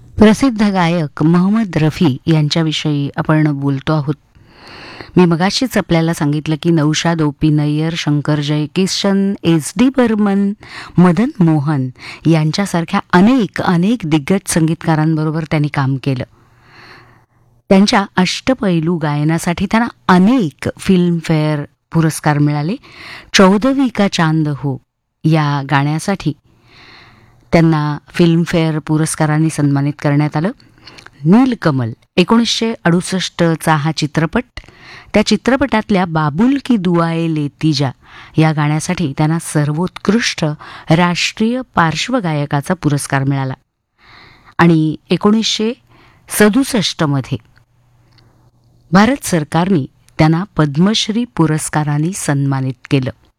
प्रसिद्ध गायक मोहम्मद रफी यांच्याविषयी आपण बोलतो आहोत. मी मगाशीच आपल्याला सांगितलं की नौशाद ओपी नय्यर, शंकर जयकिशन, एस.डी. बर्मन, मदन मोहन यांच्यासारख्या अनेक दिग्गज संगीतकारांबरोबर त्यांनी काम केलं. त्यांच्या अष्टपैलू गायनासाठी त्यांना अनेक फिल्मफेअर पुरस्कार मिळाले. 14वीं का चांद हो या गाण्यासाठी त्यांना फिल्मफेअर पुरस्कारांनी सन्मानित करण्यात आलं. नीलकमल 1968चा हा चित्रपट, त्या चित्रपटातल्या बाबुल की दुआए लेती जा या गाण्यासाठी त्यांना सर्वोत्कृष्ट राष्ट्रीय पार्श्वगायकाचा पुरस्कार मिळाला. आणि 1967 मध्ये भारत सरकारने त्यांना पद्मश्री पुरस्काराने सन्मानित केलं.